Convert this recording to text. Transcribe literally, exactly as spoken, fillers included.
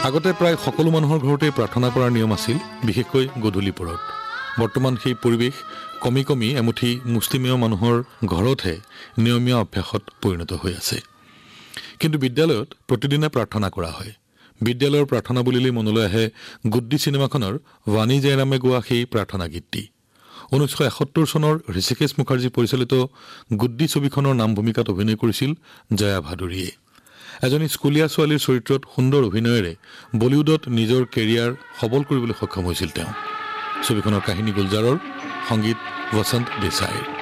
আগতে প্ৰায় সকলো মানুহৰ ঘৰতে প্ৰাৰ্থনা কৰাৰ নিয়ম আছিল, বিশেষকৈ গধূলি পৰত। বৰ্তমান সেই পৰিৱেশ কমি কমি এমুঠি মুষ্টিমেয় মানুহৰ ঘৰতহে নিয়মীয়া অভ্যাসত পৰিণত হৈ আছে। কিন্তু বিদ্যালয়ত প্ৰতিদিনে প্ৰাৰ্থনা কৰা হয়। বিদ্যালয়ৰ প্ৰাৰ্থনা বুলিলেই মনলৈ আহে গুড্ডি চিনেমাখনৰ বাণী জয়ৰামে গোৱা সেই প্ৰাৰ্থনা গীতটি। ঊনৈছশ এসত্তৰ চনৰ ঋষিকেশ মুখাৰ্জী পৰিচালিত গুড্ডি ছবিখনৰ নাম ভূমিকাত অভিনয় কৰিছিল জয়া ভাদুৰীয়ে। এজনী স্কুলীয়া ছোৱালীৰ চৰিত্ৰত সুন্দৰ অভিনয়েৰে বলিউডত নিজৰ কেৰিয়াৰ সবল কৰিবলৈ সক্ষম হৈছিল তেওঁ। ছবিখনৰ কাহিনী গুলজাৰৰ, সংগীত বসন্ত দেশাইৰ।